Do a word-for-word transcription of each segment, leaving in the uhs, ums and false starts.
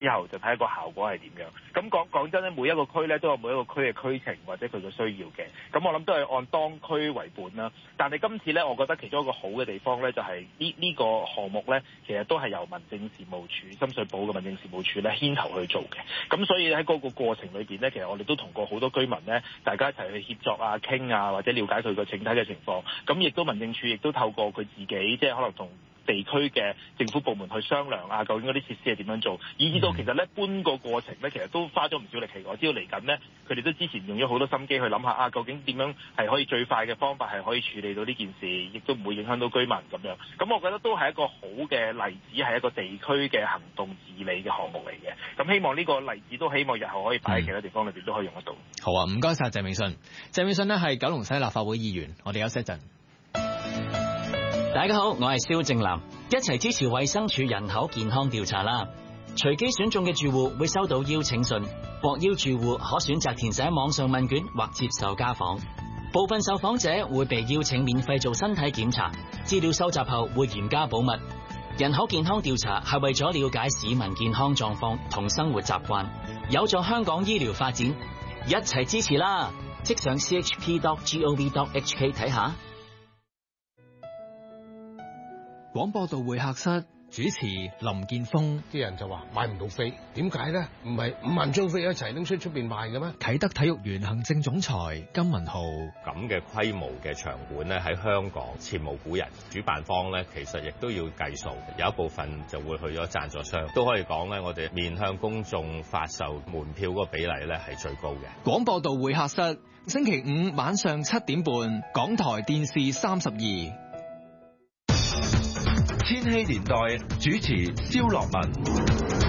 之後就睇下個效果係點樣。咁講講真咧，每一個區咧都有每一個區嘅區情或者佢嘅需要嘅。咁我諗都係按當區為本啦。但係今次咧，我覺得其中一個好嘅地方咧，就係呢呢個項目咧，其實都係由民政事務處、深水埗嘅民政事務處咧牽頭去做嘅。咁所以喺嗰個過程裏邊咧，其實我哋都同過好多居民咧，大家一齊去協作啊、傾啊，或者了解佢個整體嘅情況。咁亦都民政處亦都透過佢自己，即係可能同地區嘅政府部門去商量啊，究竟嗰啲設施係點樣做，以至到其實咧搬個過程咧，其實都花咗唔少力氣。我知道嚟緊咧，佢哋都之前用咗好多心機去諗下啊，究竟點樣係可以最快嘅方法係可以處理到呢件事，亦都唔會影響到居民咁樣。咁我覺得都係一個好嘅例子，係一個地區嘅行動治理嘅項目嚟嘅。咁希望呢個例子都希望日後可以擺喺其他地方裏邊都可以用得到。 好啊，唔該晒鄭泳舜。鄭泳舜呢係九龍西立法會議員，我哋休息一陣。 大家好，我係蕭正楠，一齊支持衛生署人口健康調查啦！隨機選中嘅住戶會收到邀請信，獲邀住戶可選擇填寫網上問卷或接受家訪。部分受訪者會被邀請免費做身體檢查，資料收集後會嚴加保密。人口健康調查係為咗了解市民健康狀況同生活習慣，有助香港醫療發展，一齊支持啦！即上 c h p dot gov dot h k 睇下。 廣播道會客室主持林健鋒。 啲人就話買唔到飛，點解咧？唔係五萬張飛一齊拎出出邊賣嘅咩？ 啟德體育園行政總裁金文浩。 咁嘅規模嘅場館咧，喺香港前無古人。主辦方咧，其實亦都要計數，有一部分就會去咗贊助商，都可以講咧，我哋面向公眾發售門票嗰個比例咧係最高嘅。 廣播道會客室星期五晚上七點半，港台電視三十二。 千禧年代主持蕭樂文。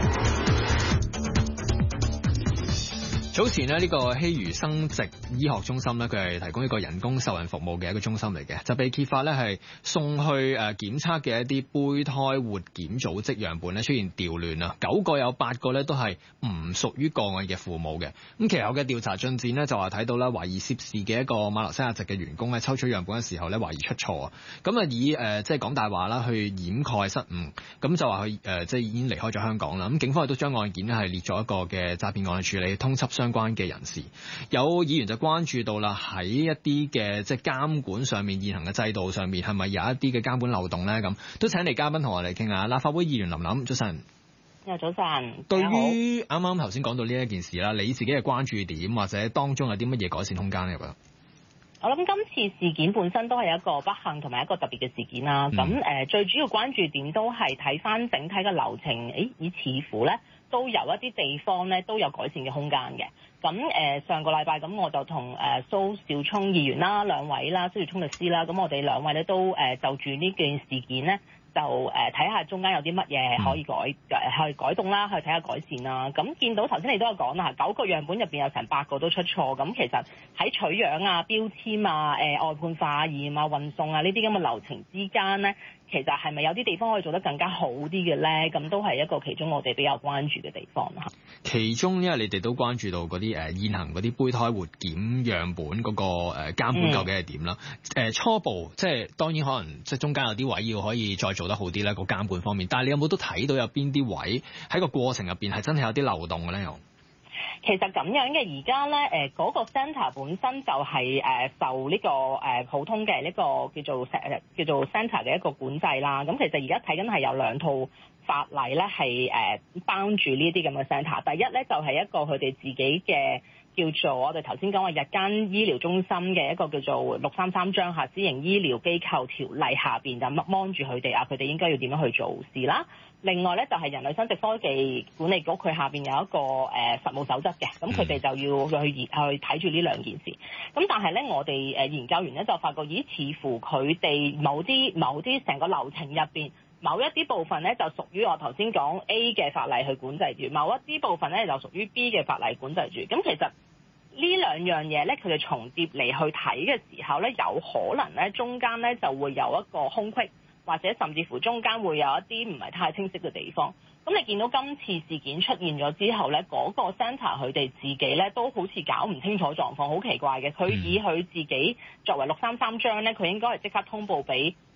早前呢，呢個希餘生殖醫學中心呢，佢係提供一個人工受孕服務嘅一個中心嚟嘅，就被揭發呢係送去誒檢測嘅一啲胚胎活檢組織樣本呢出現調亂啊，九個有八個呢都係唔屬於個案嘅父母嘅。咁其後嘅調查進展呢，就話睇到啦，懷疑涉事嘅一個馬來西亞籍嘅員工呢，抽取樣本嘅時候呢，懷疑出錯啊，咁啊以誒即係講大話啦去掩蓋失誤，咁就話佢誒即係已經離開咗香港啦。咁警方亦都將案件呢係列咗一個嘅詐騙案去處理，通緝相關嘅人士。有議員就關注到啦，喺一啲嘅即係監管上面，現行嘅制度上面係咪有一啲嘅監管漏洞咧？咁都請嚟嘉賓同我哋傾下。立法會議員林琳，早晨。 早晨。 對於啱啱頭先講到呢一件事啦，你自己嘅關注點或者當中有啲乜嘢改善空間咧？ 我諗今次事件本身都係一個不幸同埋一個特別嘅事件啦。咁、嗯呃、最主要關注點都係睇翻整體嘅流程，誒，咦似乎咧都有一啲地方咧都有改善嘅空間嘅。咁誒、呃、上個禮拜咁我就同誒、呃、蘇兆聰議員啦、兩位啦、蘇兆聰律師啦，咁我哋兩位咧都誒、呃、就住呢件事件咧，就誒睇下中間有啲乜嘢可以改誒、嗯、去改動啦，去睇下改善啦。咁見到頭先你都有講啦，九個樣本入邊有成八個都出錯。咁其實喺取樣啊、標籤啊、誒、呃、外判化驗啊、運送啊呢啲咁嘅流程之間咧，其實係咪有啲地方可以做得更加好啲嘅咧？咁都係一個其中我哋比較關注嘅地方啦。 其中因為你哋都關注到嗰啲誒現行嗰啲胚胎活檢樣本嗰個誒監管究竟係點啦？誒、嗯、初步即係當然可能即係中間有啲位要可以再做得好啲咧，個監管方面。但係你有冇都睇到有邊啲位喺個過程入邊係真係有啲漏洞嘅咧？ 其實咁樣嘅，而家咧誒嗰個 centre 本身就係、是、誒、呃、受呢、這個誒、呃、普通嘅呢個叫做叫做 centre 嘅一個管制啦。咁其實而家睇緊係有兩套法例咧係誒包住呢啲咁嘅 centre。第一咧就係、是、一個佢哋自己嘅叫做我哋頭先講話日間醫療中心嘅一個叫做六三三章下私營醫療機構條例下邊就掹住佢哋啊，佢哋應該要點樣去做事啦。另外咧就係、是、人類生殖科技管理局佢下邊有一個誒、呃、實務守則嘅，咁佢哋就要去去睇住呢兩件事。咁但係咧我哋誒研究完咧就發覺，咦似乎佢哋某啲某啲成個流程入邊某一啲部分咧就屬於我頭先講 A 嘅法例去管制住，某一啲部分咧就屬於 B 嘅法例管制住。咁其實呢兩樣嘢咧佢哋重疊嚟去睇嘅時候咧，有可能咧中間咧就會有一個空隙，或者甚至乎中間會有一啲唔係太清晰嘅地方。咁你見到今次事件出現咗之後咧，嗰、那個 centre 佢哋自己咧都好似搞唔清楚狀況，好奇怪嘅。佢以佢自己作為六三三章咧，佢應該係即刻通報俾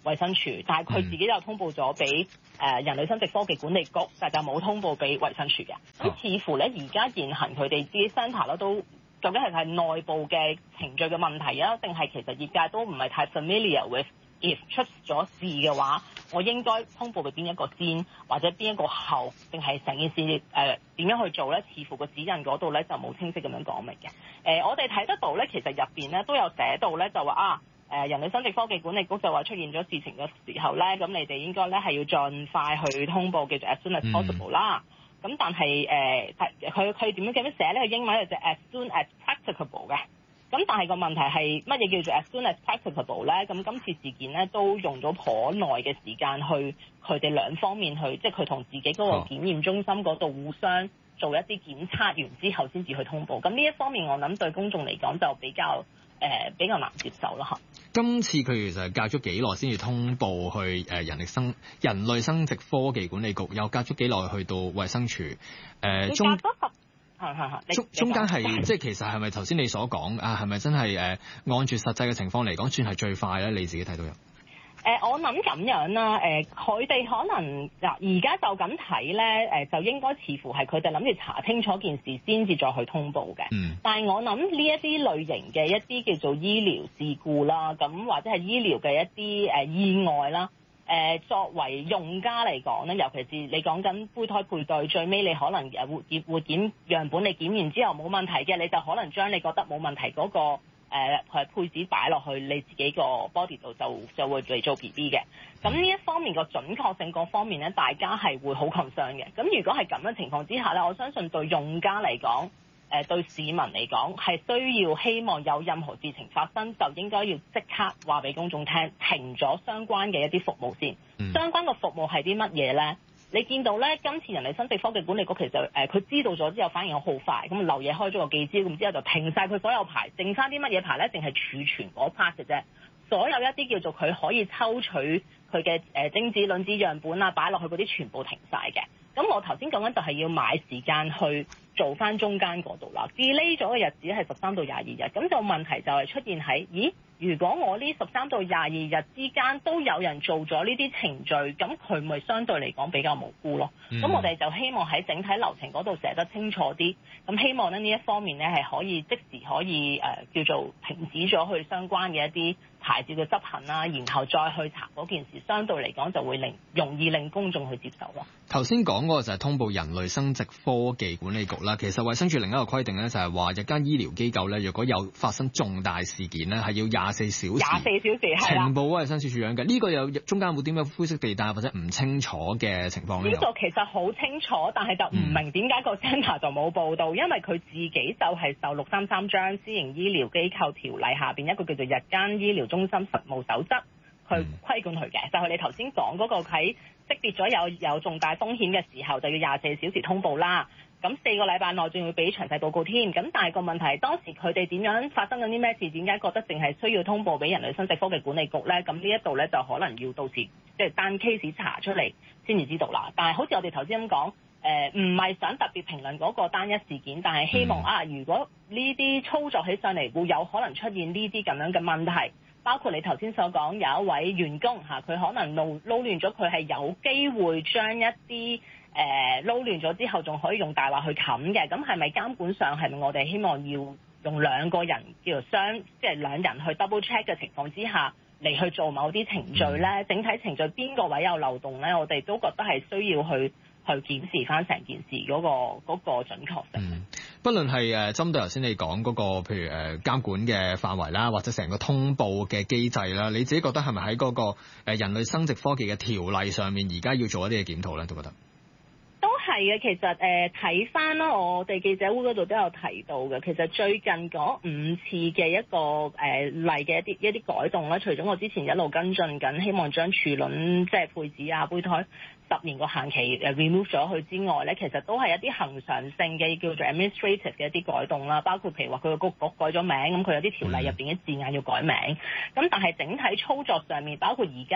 衛生署，但係佢自己又通報咗俾誒人類生殖科技管理局，但就冇通報俾衛生署嘅。咁似乎咧，而家現行佢哋自己 centre 咧都究竟係係內部嘅程序嘅問題啊，定係其實業界都唔係太 familiar with if 出咗事嘅話，我應該通報俾邊一個先，或者邊一個後，定係成件事誒點、呃、樣去做咧？似乎個指引嗰度咧就冇清晰咁樣講明嘅。誒、呃，我哋睇得到咧，其實入邊咧都有寫到咧，就話啊。誒、呃、人類生殖科技管理局就話出現咗事情嘅時候咧，咁你哋應該咧係要盡快去通報，叫做 as soon as possible 啦。咁、嗯、但係誒佢佢點樣咁樣寫咧？佢英文就係 as soon as practicable 嘅。咁但係個問題係乜嘢叫做 as soon as practicable 咧？咁今次事件咧都用咗頗耐嘅時間去佢哋兩方面去，即係佢同自己嗰個檢驗中心嗰度互相做一啲檢測完之後先至去通報。咁呢一方面我諗對公眾嚟講就比較。誒、呃、比較難接受啦嚇。今次佢其實係隔咗幾耐先至通報去誒人力生人類生殖科技管理局，又隔咗幾耐去到衛生署誒、呃、中。隔咗十係係係。中中間係即係其實係咪頭先你所講啊？係咪真係誒、呃、按住實際嘅情況嚟講，算係最快咧？你自己睇到有？誒、呃，我諗咁樣啦，誒、呃，佢哋可能嗱，而家就咁睇咧，誒、呃，就應該似乎係佢哋諗住查清楚件事先至再去通報嘅。嗯。但係我諗呢一啲類型嘅一啲叫做醫療事故啦，咁或者係醫療嘅一啲誒、呃、意外啦，誒、呃，作為用家嚟講咧，尤其是你講緊胚胎配對，最尾你可能誒活檢活檢樣本你檢完之後冇問題嘅，你就可能將你覺得冇問題嗰、那個。誒、呃、係配子擺落去你自己個 body 度就就會嚟做 B B 嘅，咁呢一方面個準確性各方面咧，大家係會好 concern 嘅。咁如果係咁嘅情況之下咧，我相信對用家嚟講，誒、呃、對市民嚟講係需要希望有任何事情發生，就應該要即刻話俾公眾聽，停咗相關嘅一啲服務先。嗯、相關嘅服務係啲乜嘢咧？你見到咧，今次人類生殖科技管理局其實誒，佢、呃、知道咗之後反應好快，咁漏嘢開咗個記招，咁之後就停晒佢所有牌，剩翻啲乜嘢牌咧？淨係儲存嗰 part 嘅啫。所有一啲叫做佢可以抽取佢嘅誒精子卵子樣本啊，擺落去嗰啲全部停晒嘅。咁我頭先講緊就係要買時間去做翻中間嗰度啦。delay 咗嘅日子係十三到廿二日，咁就問題就係出現喺，咦？如果我呢十三到廿二日之間都有人做咗呢啲程序，咁佢咪相對嚟講比較無辜咯。咁、嗯、我哋就希望喺整體流程嗰度寫得清楚啲，咁希望咧呢一方面咧係可以即時可以誒、呃、叫做停止咗去相關嘅一啲牌照嘅執行啦，然後再去查嗰件事，相對嚟講就會令容易令公眾去接受咯。頭先講嗰個就係通報人類生殖科技管理局啦。其實衛生署另一個規定咧就係話，日間醫療機構咧，如果有發生重大事件咧，係要廿四小時廿四小時係啦，情報衛生署署長嘅。呢、這個有中間有冇啲咩灰色地帶或者唔清楚嘅情況咧？呢、這個其實好清楚，但係就唔明點解個 centre 就冇報道，嗯、因為佢自己就係受六三三章私營醫療機構條例下邊一個叫做日間醫療中心實務守則去規管佢嘅，就係你頭先講嗰個喺識別咗有有重大風險嘅時候，就要廿四小時通報啦。咁四個禮拜內仲要俾詳細報告添。咁但係個問題，當時佢哋點樣發生緊啲咩事？點解覺得淨係需要通報俾人類生殖科技管理局咧？咁呢一度咧就可能要到時即係單 case 查出嚟先至知道啦。但係好似我哋頭先咁講，誒唔係想特別評論嗰個單一事件，但係希望、嗯、啊，如果呢啲操作起上嚟會有可能出現呢啲咁樣嘅問題。包括你頭先所講有一位員工嚇，佢可能撈撈亂咗，佢係有機會將一啲誒撈亂咗之後，仲可以用大話去冚嘅。咁係咪監管上係咪我哋希望要用兩個人叫做雙，即係兩人去 double check 嘅情況之下嚟去做某啲程序咧？整體程序邊個位有漏洞咧？我哋都覺得係需要去去檢視翻成件事嗰個嗰個準確性。嗯，不論係誒針對頭先你講嗰個譬如誒監管嘅範圍啦，或者成個通報嘅機制啦，你自己覺得係咪喺嗰個誒人類生殖科技嘅條例上面而家要做一啲嘅檢討咧？都覺得都係嘅。其實誒睇翻啦，我哋記者會嗰度都有提到嘅。其實最近嗰五次嘅一個誒、呃、例嘅一啲一啲改動啦，除咗我之前一路跟進緊，希望將處卵即係配子啊、胚胎十年個限期誒 remove 咗佢之外咧，其實都係一啲恆常性嘅叫做 administrative 嘅一啲改動啦，包括譬如話佢個局局改咗名，咁佢有啲條例入邊嘅字眼要改名，咁但係整體操作上面，包括而家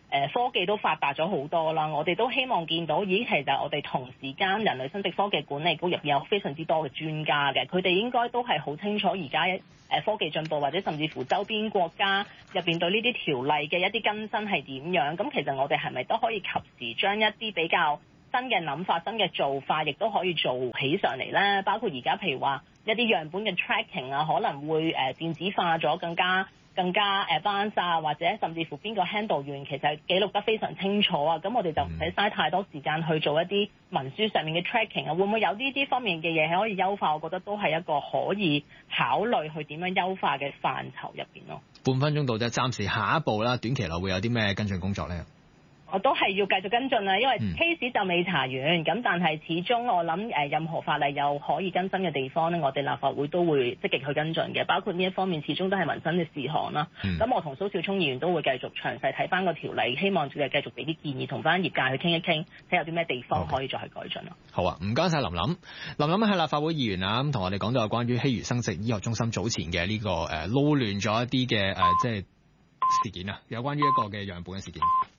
誒科技都發達咗好多啦，我哋都希望見到，咦，其實我哋同時間人類生殖科技管理局入邊有非常之多嘅專家嘅，佢哋應該都係好清楚而家誒科技進步或者甚至乎周邊國家入邊對呢啲條例嘅一啲更新係點樣。咁其實我哋係咪都可以及時將一啲比較新嘅諗法、新嘅做法，亦都可以做起上嚟咧？包括而家譬如話一啲樣本嘅 tracking 啊，可能會誒電子化咗，更加更加 advanced 啊，或者甚至乎邊個 handle 完，其實記錄得非常清楚啊。咁我哋就唔使嘥太多時間去做一啲文書上面嘅 tracking 啊。會唔會有呢啲方面嘅嘢係可以優化？我覺得都係一個可以考慮去點樣優化嘅範疇入邊咯。 半分鐘到啫，暫時下一步啦，短期內會有啲咩跟進工作咧？ 我都係要繼續跟進啦，因為 case 就未查完，咁、嗯、但係始終我諗誒任何法例有可以更新嘅地方咧，我哋立法會都會積極去跟進嘅，包括呢一方面始終都係民生嘅事項啦。咁、嗯、我同蘇少聰議員都會繼續詳細睇翻個條例，希望佢繼續俾啲建議，同翻業界去傾一傾，睇有啲咩地方可以再去改進咯。 好啊，唔該晒林琳。林琳係立法會議員啊，咁同我哋講到有關於希如生殖醫學中心早前嘅呢、這個誒撈亂咗一啲嘅誒即係事件啊，有關於一個嘅樣本嘅事件。